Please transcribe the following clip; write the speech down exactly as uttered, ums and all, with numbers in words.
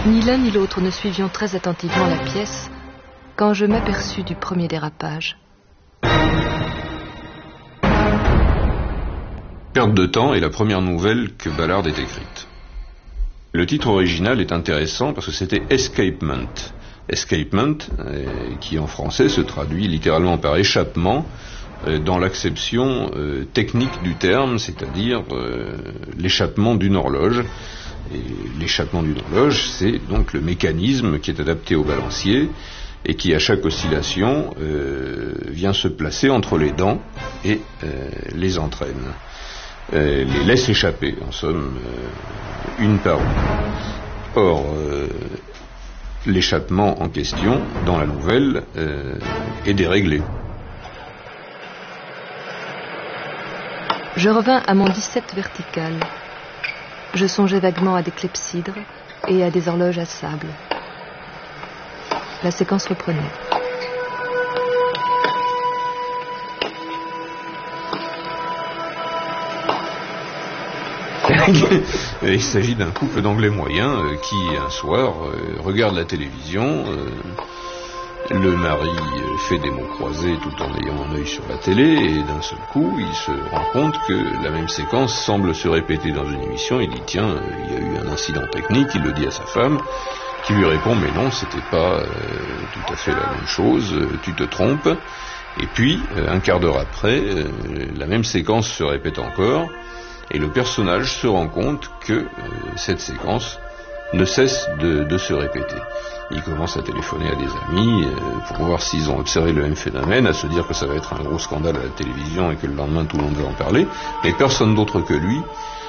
Ni l'un ni l'autre ne suivions très attentivement la pièce quand je m'aperçus du premier dérapage. Perte de temps est la première nouvelle que Ballard ait écrite. Le titre original est intéressant parce que c'était Escapement. Escapement, euh, qui en français se traduit littéralement par échappement, euh, dans l'acception euh, technique du terme, c'est-à-dire euh, l'échappement d'une horloge. Et l'échappement d'une horloge, c'est donc le mécanisme qui est adapté au balancier et qui, à chaque oscillation, euh, vient se placer entre les dents et euh, les entraîne. Euh, les laisse échapper, en somme, euh, une par une. Or, euh, l'échappement en question, dans la nouvelle, euh, est déréglé. Je revins à mon dix-sept vertical. Je songeais vaguement à des clepsydres et à des horloges à sable. La séquence reprenait. Il s'agit d'un couple d'anglais moyens euh, qui, un soir, euh, regarde la télévision. Euh, le mari euh, fait des mots croisés tout en ayant un œil sur la télé, et d'un seul coup, il se rend compte que la même séquence semble se répéter dans une émission. Il dit, tiens, euh, il y a eu un incident technique. Il le dit à sa femme, qui lui répond, mais non, c'était pas euh, tout à fait la même chose, euh, tu te trompes. Et puis, euh, un quart d'heure après, euh, la même séquence se répète encore. Et le personnage se rend compte que euh, cette séquence ne cesse de, de se répéter. Il commence à téléphoner à des amis euh, pour voir s'ils ont observé le même phénomène, à se dire que ça va être un gros scandale à la télévision et que le lendemain tout le monde va en parler. Mais personne d'autre que lui